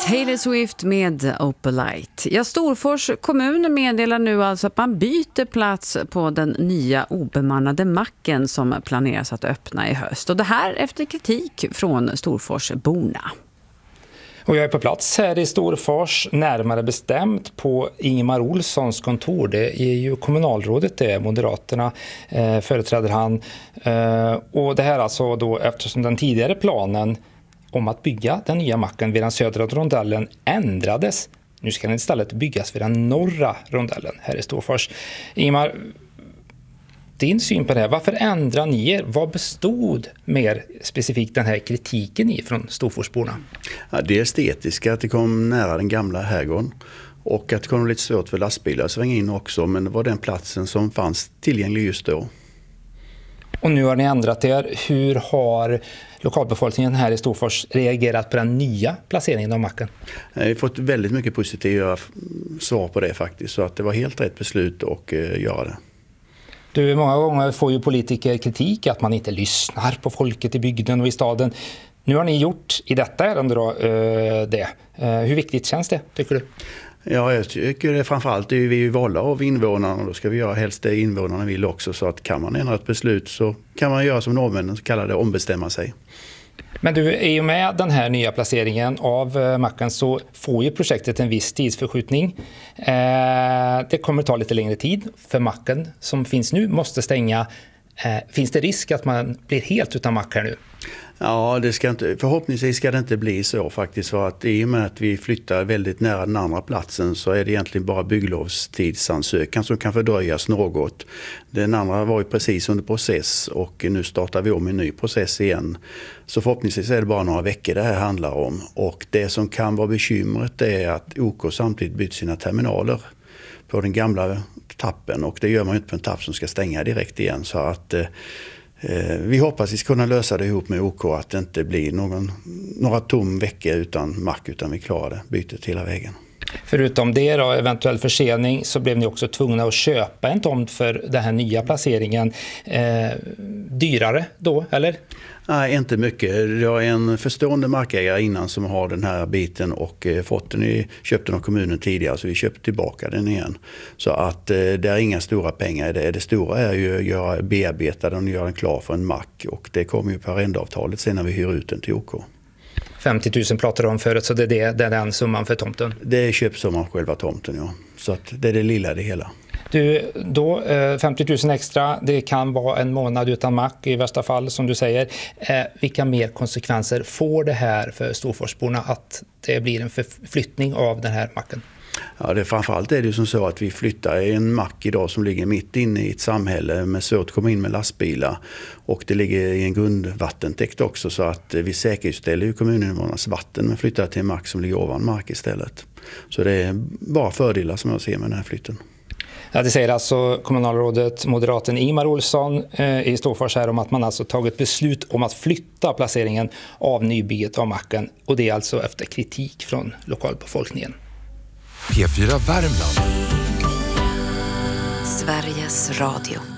Taylor Swift med Opalite. Ja, Storfors kommun meddelar nu alltså att man byter plats på den nya obemannade macken som planeras att öppna i höst. Och det här efter kritik från Storforsborna. Och jag är på plats här i Storfors, närmare bestämt på Ingemar Olssons kontor. Det är ju kommunalrådet, det är Moderaterna, företräder han. Och det här alltså då eftersom den tidigare planen om att bygga den nya macken vid den södra rondellen ändrades. Nu ska den istället byggas vid den norra rondellen här i Storfors. Ingemar, din syn på det här, varför ändrar ni er? Vad bestod mer specifikt den här kritiken i från Storforsborna? Ja, det estetiska, att det kom nära den gamla herrgården och att det kom lite svårt för lastbilar att svänga in också, men det var den platsen som fanns tillgänglig just då. Och nu har ni ändrat er. Hur har lokalbefolkningen här i Storfors reagerat på den nya placeringen av macken? Jag har fått väldigt mycket positiva svar på det faktiskt, så att det var helt rätt beslut att göra det. Du, många gånger får ju politiker kritik att man inte lyssnar på folket i bygden och i staden. Nu har ni gjort i detta ärende då, det. Hur viktigt känns det, tycker du? Ja, jag tycker det framförallt är vi ju valda av invånarna och då ska vi göra helst det invånarna vill också, så att kan man ändra ett beslut så kan man göra som norrmännen kallar det, ombestämma sig. Men du, i och med den här nya placeringen av macken så får ju projektet en viss tidsförskjutning. Det kommer ta lite längre tid för macken som finns nu måste stänga. Finns det risk att man blir helt utan mack här nu? Ja, förhoppningsvis ska det inte bli så faktiskt, för att i och med att vi flyttar väldigt nära den andra platsen så är det egentligen bara bygglovstidsansökan som kan fördröjas något. Den andra var ju precis under process och nu startar vi om en ny process igen. Så förhoppningsvis är det bara några veckor det här handlar om, och det som kan vara bekymret är att OK samtidigt byter sina terminaler på den gamla tappen, och det gör man ju inte på en tapp som ska stänga direkt igen, så att vi hoppas vi ska kunna lösa det ihop med OK, att det inte blir några tom veckor utan mack, utan vi klarar det, bytet hela vägen. Förutom det då, eventuell försening, så blev ni också tvungna att köpa en tomt för den här nya placeringen. Dyrare då, eller? Nej, inte mycket. Jag är en förstående markägare innan som har den här biten och köpt den av kommunen tidigare, så vi köpte tillbaka den igen. Så att det är inga stora pengar i det. Det stora är ju att bearbeta den och göra den klar för en mack, och det kommer ju på arrendeavtalet sen när vi hyr ut den till OK. 50 000 pratade om förut, så det är den summan för tomten? Det är köpsumman själva tomten, ja. Så att det är det lilla det hela. Du, då 50 000 extra, det kan vara en månad utan mack i värsta fall som du säger. Vilka mer konsekvenser får det här för Storforsborna att det blir en förflyttning av den här macken? Ja, framförallt är det ju som så att vi flyttar en mack idag som ligger mitt inne i ett samhälle med svårt att komma in med lastbilar, och det ligger i en grundvattentäkt också, så att vi säkerställer ju kommuninvånarnas vatten men flyttar till en mack som ligger ovan mark istället. Så det är bara fördelar som jag ser med den här flytten. Ja, det säger alltså kommunalrådet moderaten Ingemar Olsson i Storfors här om att man alltså tagit beslut om att flytta placeringen av nybygget av macken, och det är alltså efter kritik från lokalbefolkningen. P4 Värmland. Sveriges Radio.